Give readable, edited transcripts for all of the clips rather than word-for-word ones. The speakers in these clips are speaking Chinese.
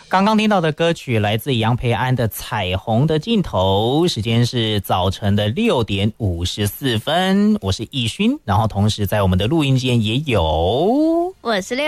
刚刚听到的歌曲来自杨培安的《彩虹的尽头》，时间是早晨的6点54分。我是易勋，然后同时在我们的录音间也有， 我是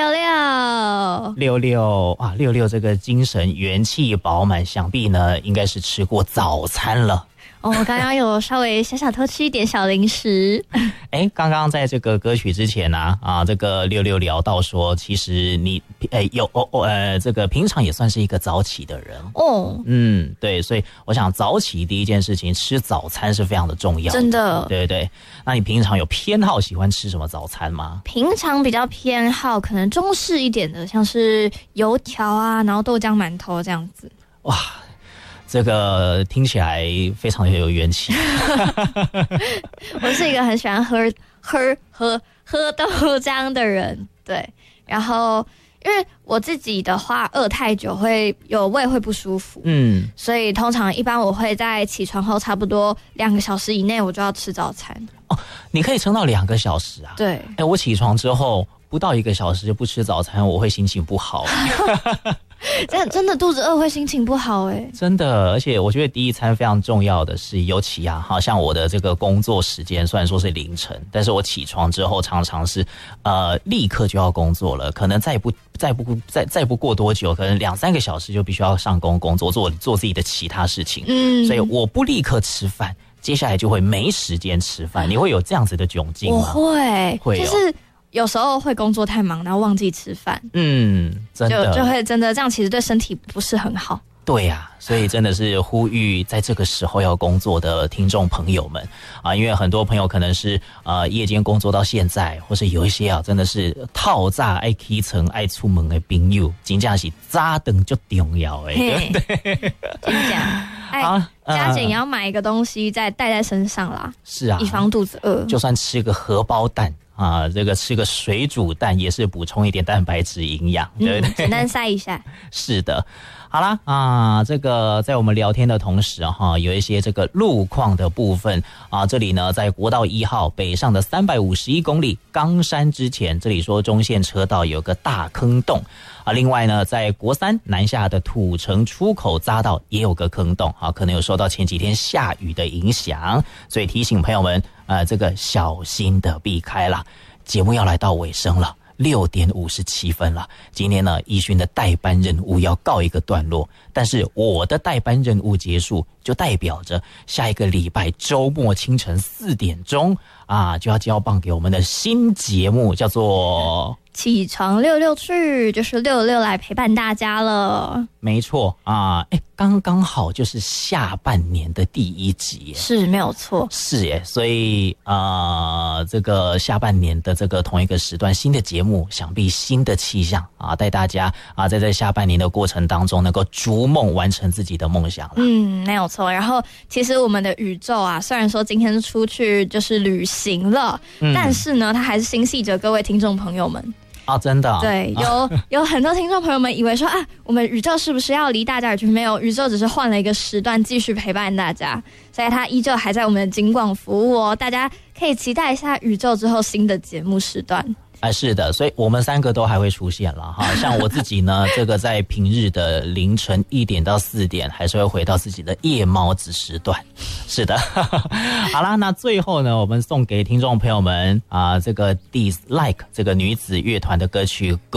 66 啊，66这个精神元气饱满，想必呢应该是吃过早餐了。 我刚刚有稍微小偷吃一点小零食。 刚刚在这个歌曲之前这个66聊到说，其实你这个平常也算是一个早起的人哦。对，所以我想早起第一件事情吃早餐是非常的重要的， 真的。 对对对，那你平常有偏好喜欢吃什么早餐吗？ 平常比较偏好可能中式一点的，像是油条啊，然后豆浆馒头这样子。 哇，这个听起来非常有元气。 我是一个很喜欢喝豆浆的人，对。然后因为我自己的话饿太久会有胃会不舒服，所以通常一般我会在起床后差不多2个小时以内我就要吃早餐。 哦，你可以撑到2个小时啊？ 对。 我起床之后不到1个小时就不吃早餐，我会心情不好。 真的肚子饿会心情不好真的。而且我觉得第一餐非常重要的是，尤其好像我的这个工作时间虽然说是凌晨，但是我起床之后常常是立刻就要工作了，可能再不过多久，可能2-3个小时就必须要上工工作，做自己的其他事情。所以我不立刻吃饭，接下来就会没时间吃饭。你会有这样子的窘境吗？ 我会就是有时候会工作太忙，然后忘记吃饭， 真的就会真的这样，其实对身体不是很好。 对呀，所以真的是呼吁在这个时候要工作的听众朋友们因为很多朋友可能是夜间工作到现在，或是有一些真的是套炸爱起床爱出门的朋友，真的是早顿就重要对不对？ 真的加减也要买一个东西再带在身上啦。 是啊， 以防肚子饿。 就算吃个荷包蛋这个吃个水煮蛋也是补充一点蛋白质营养，对不对？ 简单塞一下。是的。好啦这个在我们聊天的同时有一些这个路况的部分这里呢在国道1号北上的351公里冈山之前，这里说中线车道有个大坑洞另外呢在国3南下的土城出口匝道也有个坑洞可能有受到前几天下雨的影响，所以提醒朋友们这个小心的避开啦。节目要来到尾声了，6点57分了。今天呢，易勋的代班任务要告一个段落，但是我的代班任务结束，就代表着下一个礼拜周末清晨4点钟就要交棒给我们的新节目，叫做起床66去，就是66来陪伴大家了。 没错刚好就是下半年的第1集是没有错。 是所以这个下半年的这个同一个时段，新的节目，想必新的气象带大家在这下半年的过程当中能够逐梦完成自己的梦想了。 没有错。然后其实我们的宇宙虽然说今天出去就是旅行了，但是呢它还是心系着各位听众朋友们。 真的对，有很多听众朋友们以为说我们宇宙是不是要离大家而去？没有，宇宙只是换了一个时段继续陪伴大家，所以它依旧还在我们的警广服务大家可以期待一下宇宙之后新的节目时段。 是的，所以我们3个都还会出现了像我自己呢这个在平日的凌晨1点到4点还是会回到自己的夜猫子时段。是的。好啦，那最后呢我们送给听众朋友们这个 Dislike 这个女子乐团的歌曲